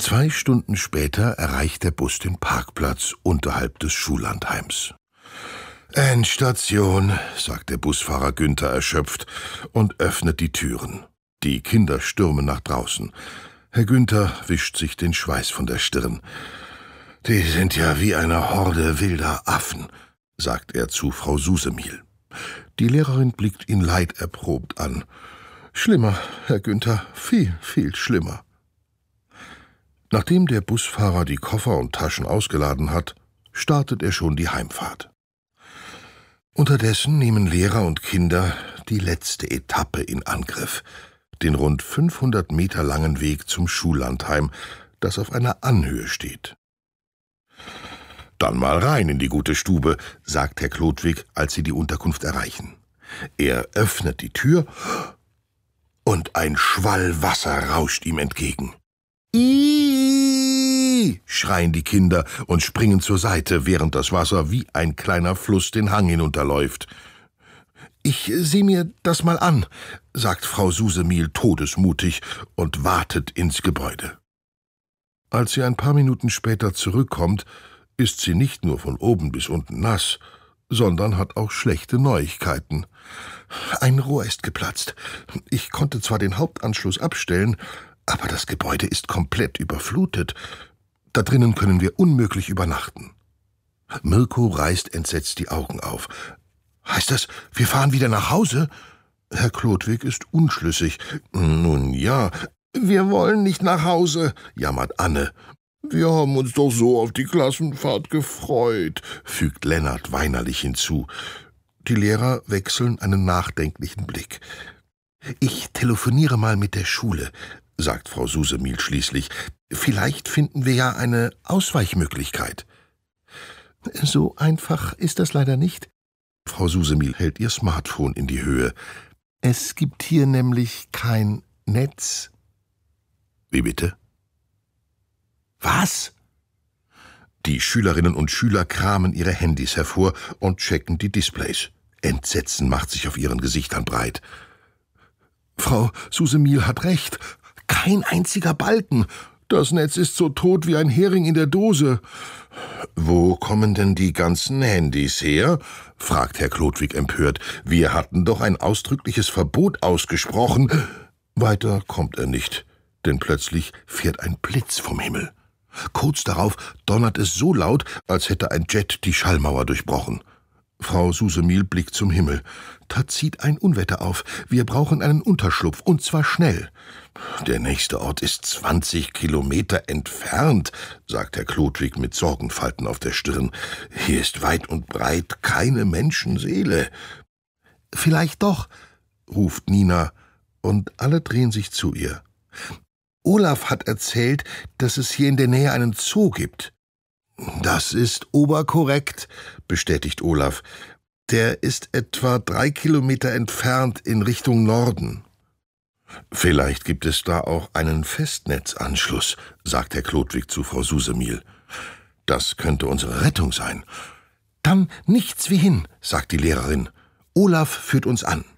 2 Stunden später erreicht der Bus den Parkplatz unterhalb des Schullandheims. »Endstation«, sagt der Busfahrer Günther erschöpft und öffnet die Türen. Die Kinder stürmen nach draußen. Herr Günther wischt sich den Schweiß von der Stirn. »Die sind ja wie eine Horde wilder Affen«, sagt er zu Frau Susemihl. Die Lehrerin blickt ihn leiderprobt an. »Schlimmer, Herr Günther, viel, viel schlimmer.« Nachdem der Busfahrer die Koffer und Taschen ausgeladen hat, startet er schon die Heimfahrt. Unterdessen nehmen Lehrer und Kinder die letzte Etappe in Angriff, den rund 500 Meter langen Weg zum Schullandheim, das auf einer Anhöhe steht. »Dann mal rein in die gute Stube«, sagt Herr Chlodwig, als sie die Unterkunft erreichen. Er öffnet die Tür und ein Schwall Wasser rauscht ihm entgegen. »Iiii«, schreien die Kinder und springen zur Seite, während das Wasser wie ein kleiner Fluss den Hang hinunterläuft. »Ich sehe mir das mal an«, sagt Frau Susemihl todesmutig und wartet ins Gebäude. Als sie ein paar Minuten später zurückkommt, ist sie nicht nur von oben bis unten nass, sondern hat auch schlechte Neuigkeiten. Ein Rohr ist geplatzt. Ich konnte zwar den Hauptanschluss abstellen, aber das Gebäude ist komplett überflutet. Da drinnen können wir unmöglich übernachten. Mirko reißt entsetzt die Augen auf. »Heißt das, wir fahren wieder nach Hause?« Herr Chlodwig ist unschlüssig. »Nun ja, wir wollen nicht nach Hause«, jammert Anne. »Wir haben uns doch so auf die Klassenfahrt gefreut«, fügt Lennart weinerlich hinzu. Die Lehrer wechseln einen nachdenklichen Blick. »Ich telefoniere mal mit der Schule«, sagt Frau Susemihl schließlich. »Vielleicht finden wir ja eine Ausweichmöglichkeit.« »So einfach ist das leider nicht.« Frau Susemihl hält ihr Smartphone in die Höhe. »Es gibt hier nämlich kein Netz.« »Wie bitte?« »Was?« Die Schülerinnen und Schüler kramen ihre Handys hervor und checken die Displays. Entsetzen macht sich auf ihren Gesichtern breit. »Frau Susemihl hat recht. Kein einziger Balken. Das Netz ist so tot wie ein Hering in der Dose.« »Wo kommen denn die ganzen Handys her?« fragt Herr Chlodwig empört. »Wir hatten doch ein ausdrückliches Verbot ausgesprochen.« Weiter kommt er nicht, denn plötzlich fährt ein Blitz vom Himmel. Kurz darauf donnert es so laut, als hätte ein Jet die Schallmauer durchbrochen. Frau Susemihl blickt zum Himmel. Da zieht ein Unwetter auf. Wir brauchen einen Unterschlupf, und zwar schnell. »Der nächste Ort ist 20 Kilometer entfernt«, sagt Herr Chlodwig mit Sorgenfalten auf der Stirn. »Hier ist weit und breit keine Menschenseele.« »Vielleicht doch«, ruft Nina, und alle drehen sich zu ihr. »Olaf hat erzählt, dass es hier in der Nähe einen Zoo gibt.« »Das ist oberkorrekt«, bestätigt Olaf. »Der ist etwa 3 Kilometer entfernt in Richtung Norden.« »Vielleicht gibt es da auch einen Festnetzanschluss«, sagt Herr Chlodwig zu Frau Susemihl. »Das könnte unsere Rettung sein.« »Dann nichts wie hin«, sagt die Lehrerin. »Olaf führt uns an.«